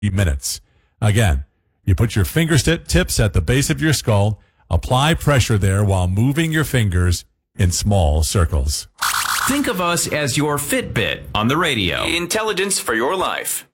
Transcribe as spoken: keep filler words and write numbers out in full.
minutes. Again, you put your fingertips at the base of your skull, apply pressure there while moving your fingers in small circles. Think of us as your Fitbit on the radio. Intelligence for your life.